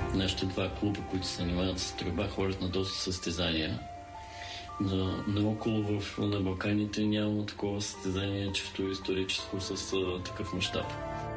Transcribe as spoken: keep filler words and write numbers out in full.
нашите два клуба, които се занимават с стрелба, ходят на доста състезания. Но наоколо в, на Балканите няма такова състезание чисто историческо с а, такъв мащаб.